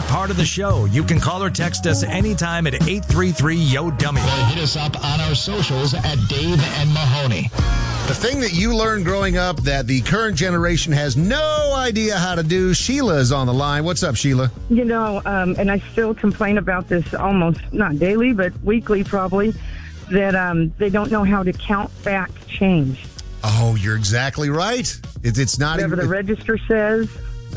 part of the show. You can call or text us anytime at 833-YO-DUMMY. Or hit us up on our socials at Dave and Mahoney. The thing that you learned growing up that the current generation has no idea how to do. Sheila is on the line. What's up, Sheila? You know, and I still complain about this almost, not daily, but weekly probably, that they don't know how to count back change. Oh, you're exactly right. It's not Whatever even... the register says.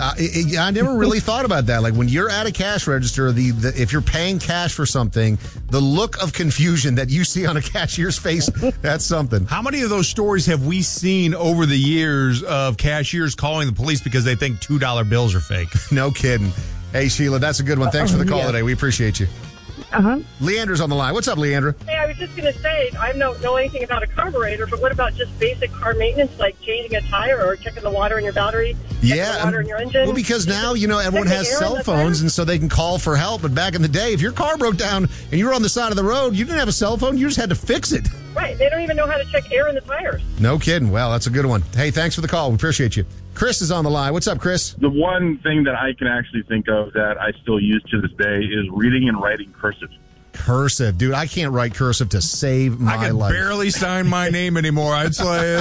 I never really thought about that. Like when you're at a cash register, if you're paying cash for something, the look of confusion that you see on a cashier's face, that's something. How many of those stories have we seen over the years of cashiers calling the police because they think $2 bills are fake? No kidding. Hey, Sheila, that's a good one. Thanks for the call today. We appreciate you. Leandra's on the line. What's up, Leandra? Hey, I was just going to say, I don't know anything about a carburetor, but what about just basic car maintenance, like changing a tire or checking the water in your battery? Yeah. The water in your engine? Well, because now, everyone has cell phones, and so they can call for help. But back in the day, if your car broke down and you were on the side of the road, you didn't have a cell phone. You just had to fix it. Right. They don't even know how to check air in the tires. No kidding. Well, that's a good one. Hey, thanks for the call. We appreciate you. Chris is on the line. What's up, Chris? The one thing that I can actually think of that I still use to this day is reading and writing cursive. Cursive, dude. I can't write cursive to save my life. I can barely sign my name anymore. It's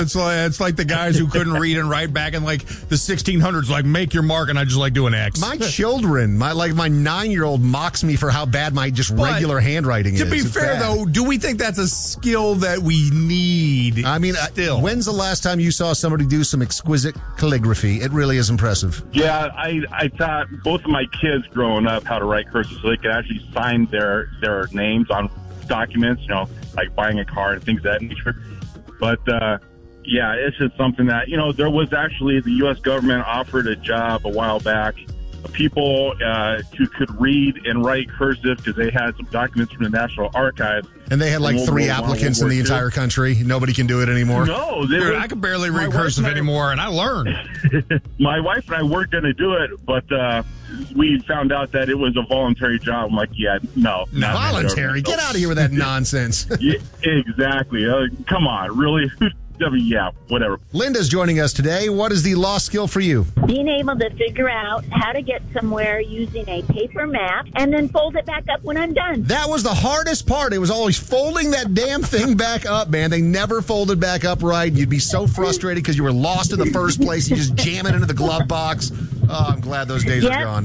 like the guys who couldn't read and write back in like the 1600s. Like make your mark, and I just like doing X. My children, my 9-year-old mocks me for how bad my just regular handwriting is. To be fair, though, do we think that's a skill that we need? I mean, still, when's the last time you saw somebody do some exquisite calligraphy? It really is impressive. Yeah, I taught both of my kids growing up how to write cursive so they could actually sign their names on documents, like buying a car and things of that nature. But, yeah, it's just something that, there was actually the U.S. government offered a job a while back of people who could read and write cursive because they had some documents from the National Archives. And they had like 3 applicants in the entire country. Nobody can do it anymore. No. Dude, I can barely read cursive anymore, and I learned. My wife and I weren't going to do it, but we found out that it was a voluntary job. I'm like, yeah, no. Voluntary? Get out of here with that nonsense. Yeah, exactly. Come on, really? Yeah, whatever. Linda's joining us today. What is the lost skill for you? Being able to figure out how to get somewhere using a paper map and then fold it back up when I'm done. That was the hardest part. It was always folding that damn thing back up, man. They never folded back up right. You'd be so frustrated because you were lost in the first place. You just jam it into the glove box. Oh, I'm glad those days are gone.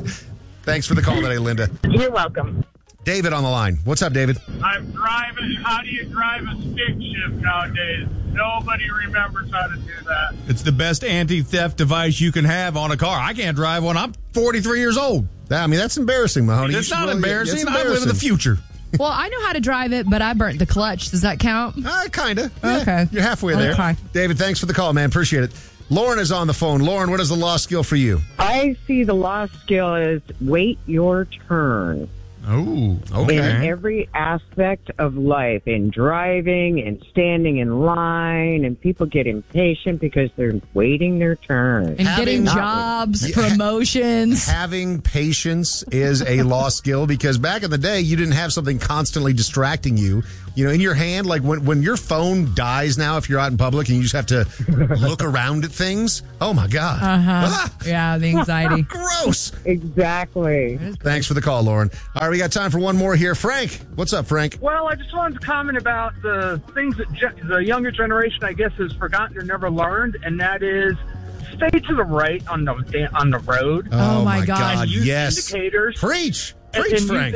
Thanks for the call today, Linda. You're welcome. David on the line. What's up, David? I'm driving. How do you drive a stick shift nowadays? Nobody remembers how to do that. It's the best anti-theft device you can have on a car. I can't drive one. I'm 43 years old. I mean, that's embarrassing, Mahoney. It's not embarrassing. I live in the future. Well, I know how to drive it, but I burnt the clutch. Does that count? Kind of. Yeah, okay. You're halfway there. Okay. David, thanks for the call, man. Appreciate it. Lauren is on the phone. Lauren, what is the lost skill for you? I see the lost skill as wait your turn. Oh, okay. In every aspect of life, in driving and standing in line, and people get impatient because they're waiting their turn. And getting jobs, promotions. Having patience is a lost skill because back in the day, you didn't have something constantly distracting you. In your hand, like when your phone dies now, if you're out in public and you just have to look around at things. Oh, my God. Yeah, the anxiety. Gross. Exactly. Thanks for the call, Lauren. All right, we got time for one more here. Frank, what's up, Frank? Well, I just wanted to comment about the things that the younger generation, I guess, has forgotten or never learned, and that is stay to the right on the road. Oh, my God. Use yes. indicators. Preach, Frank.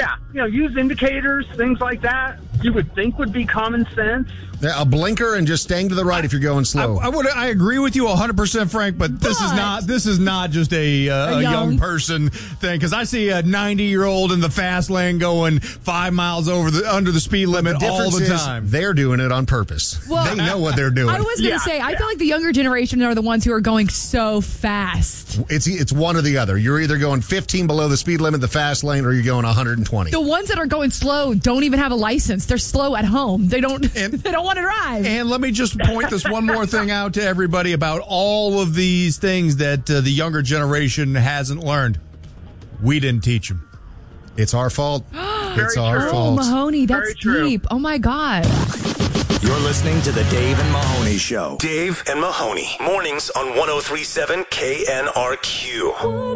Use indicators, things like that. You would think would be common sense. A blinker and just staying to the right if you're going slow. I agree with you 100%, Frank, but this is not just a young person thing because I see a 90-year-old in the fast lane going 5 miles under the speed limit all the time. They're doing it on purpose. Well, they know what they're doing. I was going to say, I feel like the younger generation are the ones who are going so fast. It's one or the other. You're either going 15 below the speed limit, the fast lane, or you're going 120. The ones that are going slow don't even have a license. They're slow at home. They don't want to drive. And let me just point this one more thing out to everybody about all of these things that the younger generation hasn't learned. We didn't teach them. It's our fault. It's our fault. Oh, Mahoney, that's deep. Oh, my God. You're listening to the Dave and Mahoney Show. Dave and Mahoney, mornings on 103.7 KNRQ.